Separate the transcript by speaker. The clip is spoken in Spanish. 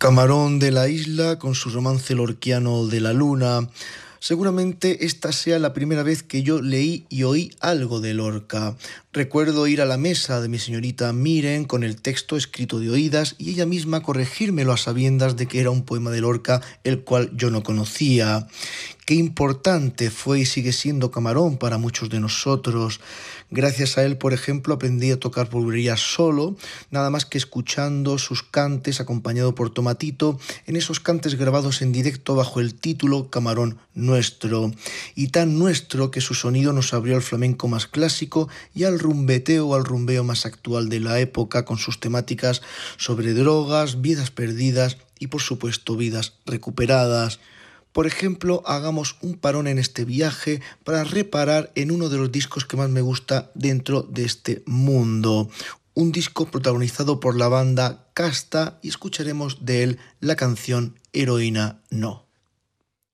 Speaker 1: Camarón de la Isla con su romance lorquiano de la Luna. Seguramente esta sea la primera vez que yo leí y oí algo de Lorca. Recuerdo ir a la mesa de mi señorita Miren con el texto escrito de oídas y ella misma corregírmelo a sabiendas de que era un poema de Lorca el cual yo no conocía. Qué importante fue y sigue siendo Camarón para muchos de nosotros. Gracias a él, por ejemplo, aprendí a tocar pulvería solo, nada más que escuchando sus cantes acompañado por Tomatito, en esos cantes grabados en directo bajo el título Camarón Nuestro, y tan nuestro que su sonido nos abrió al flamenco más clásico y al rumbeteo o al rumbeo más actual de la época, con sus temáticas sobre drogas, vidas perdidas y, por supuesto, vidas recuperadas. Por ejemplo, hagamos un parón en este viaje para reparar en uno de los discos que más me gusta dentro de este mundo. Un disco protagonizado por la banda Casta, y escucharemos de él la canción Heroína No.